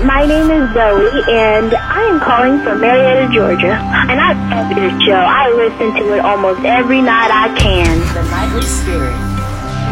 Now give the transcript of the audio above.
My name is Zoe, and I am calling from Marietta, Georgia. And I love this show. I listen to it almost every night I can. The Nightly Spirit.